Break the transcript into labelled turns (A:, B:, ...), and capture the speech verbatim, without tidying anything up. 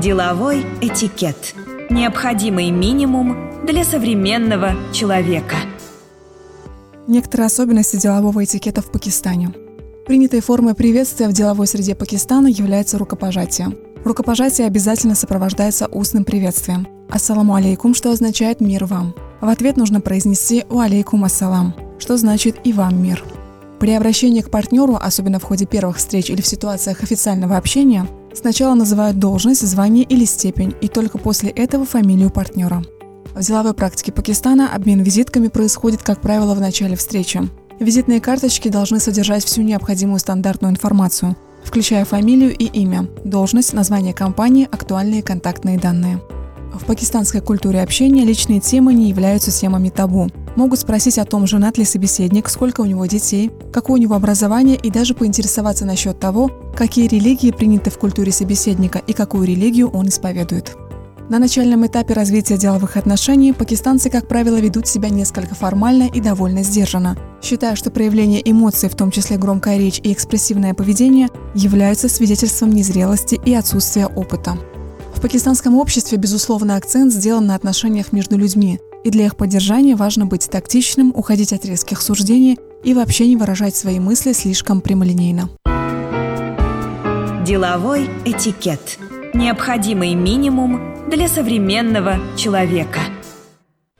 A: Деловой этикет. Необходимый минимум для современного человека.
B: Некоторые особенности делового этикета в Пакистане. Принятой формой приветствия в деловой среде Пакистана является рукопожатие. Рукопожатие обязательно сопровождается устным приветствием. «Ассаламу алейкум», что означает «мир вам». В ответ нужно произнести «Ва алейкум ассалам», что значит «и вам мир». При обращении к партнеру, особенно в ходе первых встреч или в ситуациях официального общения, сначала называют должность, звание или степень, и только после этого фамилию партнера. В деловой практике Пакистана обмен визитками происходит, как правило, в начале встречи. Визитные карточки должны содержать всю необходимую стандартную информацию, включая фамилию и имя, должность, название компании, актуальные контактные данные. В пакистанской культуре общения личные темы не являются темами табу. Могут спросить о том, женат ли собеседник, сколько у него детей, какое у него образование и даже поинтересоваться насчет того, какие религии приняты в культуре собеседника и какую религию он исповедует. На начальном этапе развития деловых отношений пакистанцы, как правило, ведут себя несколько формально и довольно сдержанно, считая, что проявление эмоций, в том числе громкая речь и экспрессивное поведение, являются свидетельством незрелости и отсутствия опыта. В пакистанском обществе, безусловно, акцент сделан на отношениях между людьми, и для их поддержания важно быть тактичным, уходить от резких суждений и вообще не выражать свои мысли слишком прямолинейно.
A: Деловой этикет. Необходимый минимум для современного человека.